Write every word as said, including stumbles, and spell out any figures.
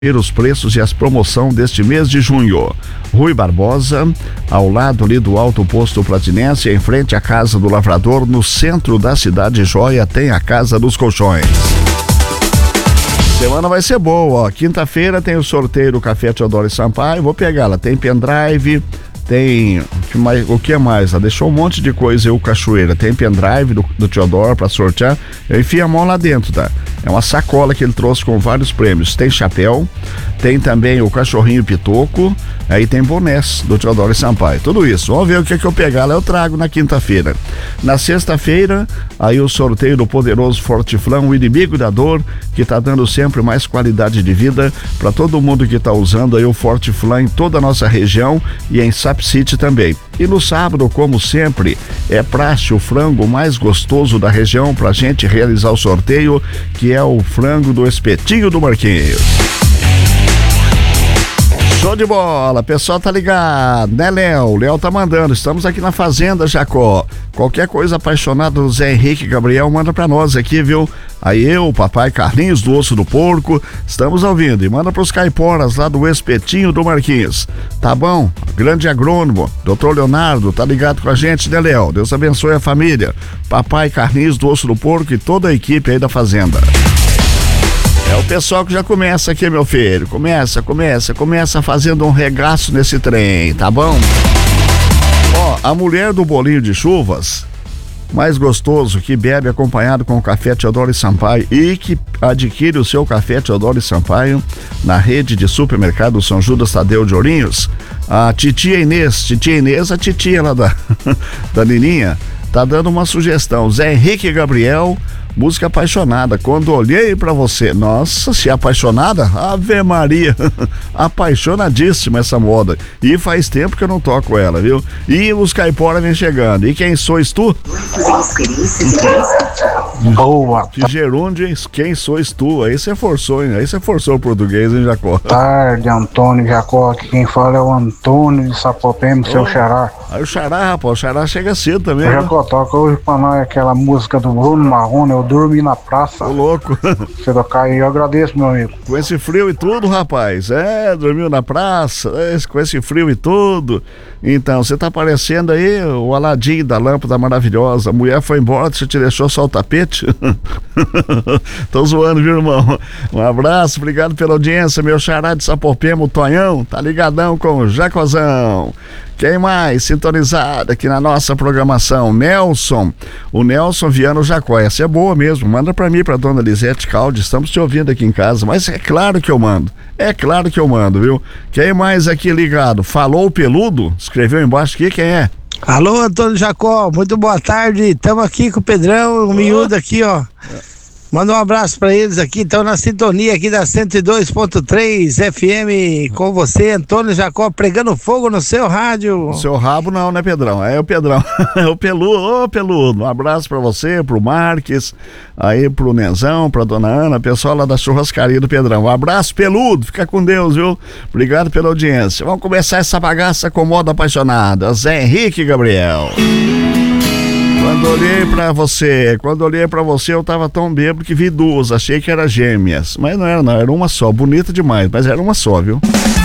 os preços e as promoções deste mês de junho. Rui Barbosa, ao lado ali do Alto Posto Platinense, em frente à Casa do Lavrador, no centro da cidade Joia, tem a Casa dos Colchões. Semana vai ser boa, ó. Quinta-feira tem o sorteio do Café Teodoro Sampaio, vou pegar lá, tem pendrive, tem o que mais? Ah, deixou um monte de coisa aí o Cachoeira, tem pendrive do, do Teodoro pra sortear, eu enfio a mão lá dentro, tá? É uma sacola que ele trouxe com vários prêmios, tem chapéu, tem também o cachorrinho pitoco, aí tem bonés do Teodoro Sampaio, tudo isso, vamos ver o que é que eu pegar lá, eu trago na quinta-feira. Na sexta-feira, aí o sorteio do poderoso Fortiflan, o inimigo da dor, que tá dando sempre mais qualidade de vida para todo mundo que tá usando aí o Fortiflan em toda a nossa região e em Sap City também. E no sábado, como sempre, é praxe o frango mais gostoso da região pra gente realizar o sorteio, que é o frango do Espetinho do Marquinhos. Show de bola, pessoal tá ligado, né, Léo? Léo tá mandando, estamos aqui na Fazenda Jacó. Qualquer coisa apaixonada do Zé Henrique Gabriel, manda pra nós aqui, viu? Aí eu, o papai Carlinhos do Osso do Porco, estamos ouvindo. E manda pros caiporas lá do Espetinho do Marquinhos. Tá bom? Grande agrônomo, doutor Leonardo, tá ligado com a gente, né, Léo? Deus abençoe a família. Papai Carlinhos do Osso do Porco e toda a equipe aí da Fazenda. É o pessoal que já começa aqui, meu filho. Começa, começa, começa fazendo um regaço nesse trem, tá bom? Ó, a mulher do bolinho de chuvas, mais gostoso, que bebe acompanhado com o café Teodoro Sampaio e que adquire o seu café Teodoro Sampaio na rede de supermercado São Judas Tadeu de Ourinhos, a titia Inês, titia Inês, a titia lá da, da Nininha, tá dando uma sugestão. Zé Henrique Gabriel, música apaixonada, quando olhei pra você. Nossa, se apaixonada? Ave Maria, apaixonadíssima essa moda, e faz tempo que eu não toco ela, viu? E os caipora vem chegando, e quem sois tu? Boa de Gerúndio, quem sois tu? Aí você forçou, hein? Aí você forçou o português, hein, Jacó? Tarde, Antônio Jacó, aqui quem fala é o Antônio de Sapopema, seu xará. Aí o xará, rapaz, o xará chega cedo também, né? Jacó, toca hoje pra nós aquela música do Bruno Marrone, Eu Dormi na Praça. Ô, louco. Você tocar aí, eu agradeço, meu amigo. Com esse frio e tudo, rapaz, é, dormiu na praça, é, com esse frio e tudo. Então, você tá parecendo aí o Aladim da lâmpada maravilhosa. A mulher foi embora, você te deixou só o tapete? Tô zoando, viu, irmão? Um abraço, obrigado pela audiência, meu xará de Sapopema, o Tonhão, tá ligadão com o Jacozão. Quem mais sintonizado aqui na nossa programação? Nelson, o Nelson Viano Jacó, essa é boa mesmo, manda pra mim, pra dona Lisete Caldi, estamos te ouvindo aqui em casa, mas é claro que eu mando, é claro que eu mando, viu? Quem mais aqui ligado? Falou Peludo? Escreveu embaixo aqui, quem é? Alô, Antônio Jacó, muito boa tarde, estamos aqui com o Pedrão, o miúdo aqui, ó. Manda um abraço pra eles aqui, estão na sintonia aqui da cento e dois ponto três F M com você, Antônio Jacó, pregando fogo no seu rádio. No seu rabo não, né, Pedrão? É o Pedrão, é o Peludo, ô Peludo, um abraço pra você, pro Marques, aí pro Nenzão, pra dona Ana, pessoal lá da churrascaria do Pedrão. Um abraço, Peludo, fica com Deus, viu? Obrigado pela audiência. Vamos começar essa bagaça com moda apaixonada. Zé Henrique Gabriel. Quando olhei pra você, quando olhei pra você eu tava tão bêbado que vi duas, achei que eram gêmeas, mas não era não, era uma só, bonita demais, mas era uma só, viu?